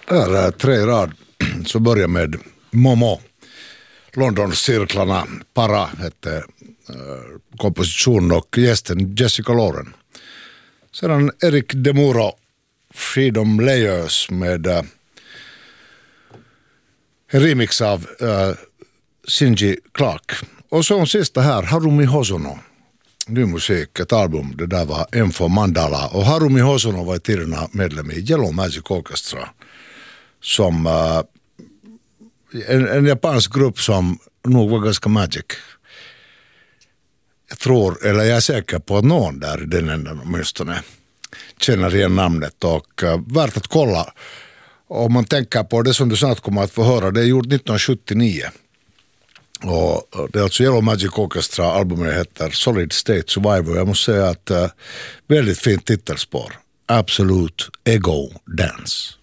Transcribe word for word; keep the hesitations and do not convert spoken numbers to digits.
Här är tre rad så börjar med Momo. London-cirklarna Para hette äh, komposition och gästen Jessica Lauren. Sedan Eric Demuro, Freedom Layers med äh, en remix av äh, Shinji Clark. Och så en sista här, Harumi Hosono. Ny musik, ett album, det där var M för Mandala. Och Harumi Hosono var i tiderna medlem i Yellow Magic Orchestra. Som äh, en, en japansk grupp som nog var ganska magic. Jag tror, eller jag är säker på att någon där i den änden åtminstone känner igen namnet. Och äh, värt att kolla. Om man tänker på det som du snart kommer att få höra, det är gjort nittonhundrasjuttionio. Och det är alltså Yellow Magic Orchestra, albumet heter Solid State Survivor. Jag måste säga att äh, väldigt fint titelspår. Absolute Ego Dance.